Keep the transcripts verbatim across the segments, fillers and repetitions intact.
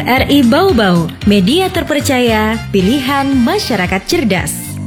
R R I Bau-Bau, media terpercaya, pilihan masyarakat cerdas.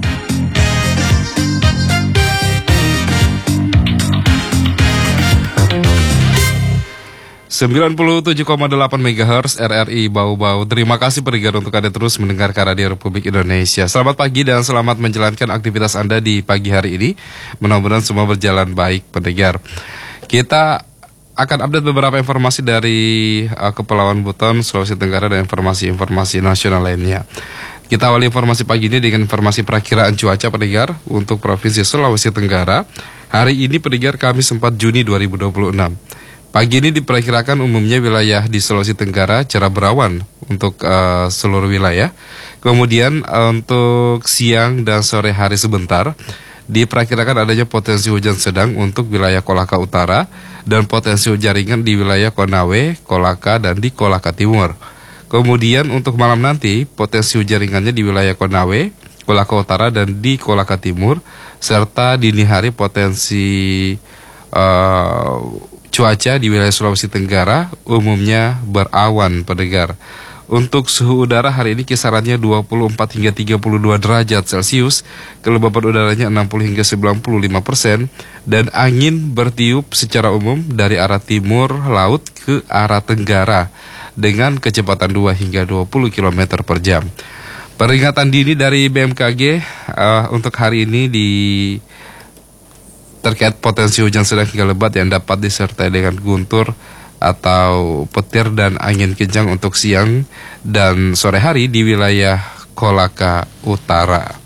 sembilan puluh tujuh koma delapan megahertz R R I Bau-Bau. Terima kasih pendengar untuk Anda terus mendengarkan Radio Republik Indonesia. Selamat pagi dan selamat menjalankan aktivitas Anda di pagi hari ini. Mudah-mudahan semua berjalan baik pendengar. Kita akan update beberapa informasi dari uh, Kepulauan Buton, Sulawesi Tenggara dan informasi-informasi nasional lainnya. Kita awali informasi pagi ini dengan informasi perakiraan cuaca pendengar untuk Provinsi Sulawesi Tenggara. Hari ini pendengar Kamis empat Juni dua ribu dua puluh enam. Pagi ini diperkirakan umumnya wilayah di Sulawesi Tenggara cerah berawan untuk uh, seluruh wilayah. Kemudian uh, untuk siang dan sore hari sebentar diperkirakan adanya potensi hujan sedang untuk wilayah Kolaka Utara dan potensi hujan ringan di wilayah Konawe, Kolaka dan di Kolaka Timur. Kemudian untuk malam nanti potensi hujan ringannya di wilayah Konawe, Kolaka Utara dan di Kolaka Timur, serta dini hari potensi uh, cuaca di wilayah Sulawesi Tenggara umumnya berawan pendengar. Untuk suhu udara hari ini kisarannya dua puluh empat hingga tiga puluh dua derajat Celcius, kelembapan udaranya enam puluh hingga sembilan puluh lima persen, dan angin bertiup secara umum dari arah timur laut ke arah tenggara dengan kecepatan dua hingga dua puluh kilometer per jam. Peringatan dini dari B M K G uh, untuk hari ini di terkait potensi hujan sedang hingga lebat yang dapat disertai dengan guntur atau petir dan angin kencang untuk siang dan sore hari di wilayah Kolaka Utara.